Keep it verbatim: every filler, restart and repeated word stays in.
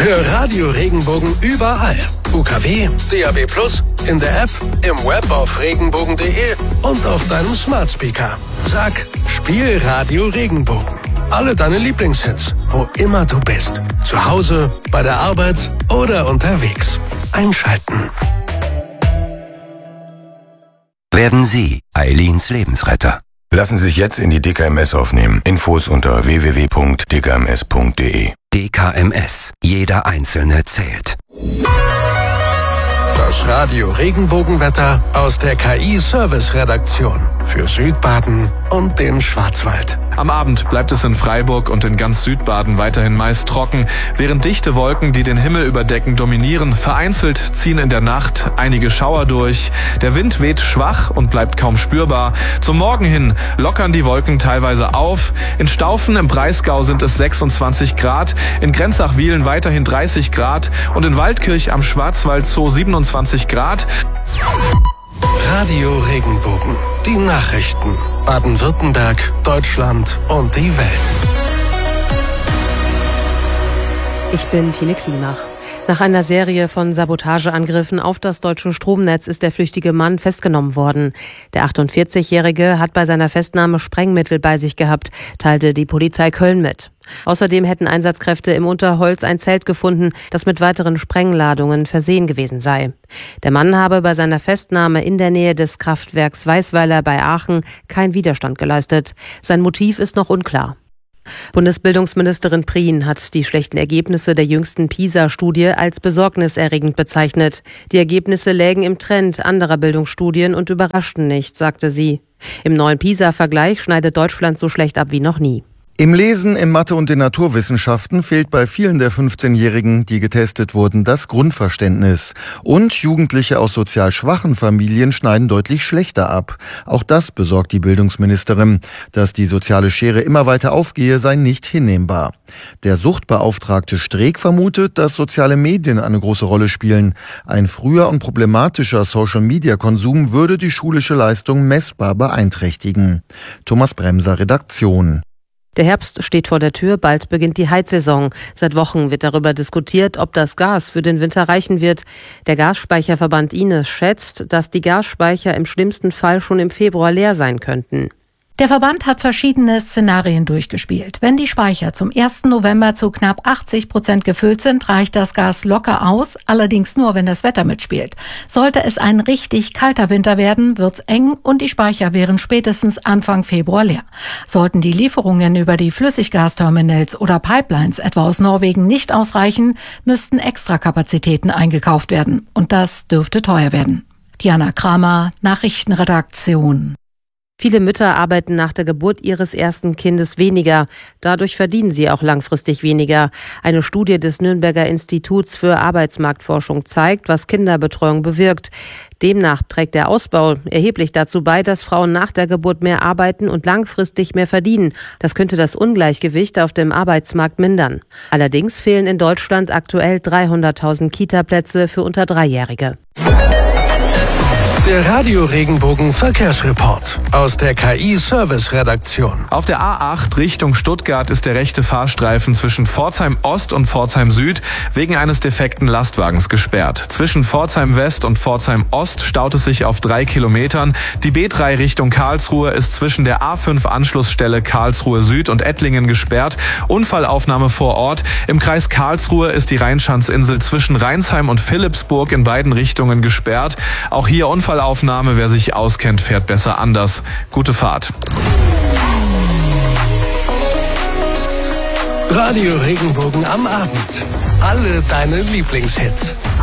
Hör Radio Regenbogen überall. U K W, D A B plus, in der App, im Web auf regenbogen punkt de und auf deinem Smart Speaker. Sag, spiel Radio Regenbogen. Alle deine Lieblingshits, wo immer du bist. Zu Hause, bei der Arbeit oder unterwegs. Einschalten. Werden Sie Eileens Lebensretter. Lassen Sie sich jetzt in die D K M S aufnehmen. Infos unter w w w punkt d k m s punkt de. D K M S. Jeder Einzelne zählt. Das Radio Regenbogenwetter aus der K I-Service-Redaktion für Südbaden und den Schwarzwald. Am Abend bleibt es in Freiburg und in ganz Südbaden weiterhin meist trocken, während dichte Wolken, die den Himmel überdecken, dominieren. Vereinzelt ziehen in der Nacht einige Schauer durch. Der Wind weht schwach und bleibt kaum spürbar. Zum Morgen hin lockern die Wolken teilweise auf. In Staufen im Breisgau sind es sechsundzwanzig Grad, in Grenzach-Wiehlen weiterhin dreißig Grad und in Waldkirch am Schwarzwaldzoo siebenundzwanzig Grad. Radio Regenbogen. Die Nachrichten. Baden-Württemberg, Deutschland und die Welt. Ich bin Tine Klimach. Nach einer Serie von Sabotageangriffen auf das deutsche Stromnetz ist der flüchtige Mann festgenommen worden. Der achtundvierzigjährige hat bei seiner Festnahme Sprengmittel bei sich gehabt, teilte die Polizei Köln mit. Außerdem hätten Einsatzkräfte im Unterholz ein Zelt gefunden, das mit weiteren Sprengladungen versehen gewesen sei. Der Mann habe bei seiner Festnahme in der Nähe des Kraftwerks Weißweiler bei Aachen keinen Widerstand geleistet. Sein Motiv ist noch unklar. Bundesbildungsministerin Prien hat die schlechten Ergebnisse der jüngsten PISA-Studie als besorgniserregend bezeichnet. Die Ergebnisse lägen im Trend anderer Bildungsstudien und überraschten nicht, sagte sie. Im neuen PISA-Vergleich schneidet Deutschland so schlecht ab wie noch nie. Im Lesen, in Mathe und den Naturwissenschaften fehlt bei vielen der fünfzehnjährigen, die getestet wurden, das Grundverständnis. Und Jugendliche aus sozial schwachen Familien schneiden deutlich schlechter ab. Auch das besorgt die Bildungsministerin. Dass die soziale Schere immer weiter aufgehe, sei nicht hinnehmbar. Der Suchtbeauftragte Streeck vermutet, dass soziale Medien eine große Rolle spielen. Ein früher und problematischer Social-Media-Konsum würde die schulische Leistung messbar beeinträchtigen. Thomas Bremser, Redaktion. Der Herbst steht vor der Tür, bald beginnt die Heizsaison. Seit Wochen wird darüber diskutiert, ob das Gas für den Winter reichen wird. Der Gasspeicherverband I N E S schätzt, dass die Gasspeicher im schlimmsten Fall schon im Februar leer sein könnten. Der Verband hat verschiedene Szenarien durchgespielt. Wenn die Speicher zum ersten November zu knapp achtzig Prozent gefüllt sind, reicht das Gas locker aus, allerdings nur, wenn das Wetter mitspielt. Sollte es ein richtig kalter Winter werden, wird's eng und die Speicher wären spätestens Anfang Februar leer. Sollten die Lieferungen über die Flüssiggasterminals oder Pipelines etwa aus Norwegen nicht ausreichen, müssten Extrakapazitäten eingekauft werden. Und das dürfte teuer werden. Diana Kramer, Nachrichtenredaktion. Viele Mütter arbeiten nach der Geburt ihres ersten Kindes weniger. Dadurch verdienen sie auch langfristig weniger. Eine Studie des Nürnberger Instituts für Arbeitsmarktforschung zeigt, was Kinderbetreuung bewirkt. Demnach trägt der Ausbau erheblich dazu bei, dass Frauen nach der Geburt mehr arbeiten und langfristig mehr verdienen. Das könnte das Ungleichgewicht auf dem Arbeitsmarkt mindern. Allerdings fehlen in Deutschland aktuell dreihunderttausend Kita-Plätze für unter Dreijährige. Der Radio Regenbogen Verkehrsreport aus der K I-Service-Redaktion. Auf der A acht Richtung Stuttgart ist der rechte Fahrstreifen zwischen Pforzheim Ost und Pforzheim Süd wegen eines defekten Lastwagens gesperrt. Zwischen Pforzheim West und Pforzheim Ost staut es sich auf drei Kilometern. Die B drei Richtung Karlsruhe ist zwischen der A fünf Anschlussstelle Karlsruhe Süd und Ettlingen gesperrt. Unfallaufnahme vor Ort. Im Kreis Karlsruhe ist die Rheinschanzinsel zwischen Rheinsheim und Philippsburg in beiden Richtungen gesperrt. Auch hier Unfallaufnahme. Wer sich auskennt, fährt besser anders. Gute Fahrt. Radio Regenbogen am Abend. Alle deine Lieblingshits.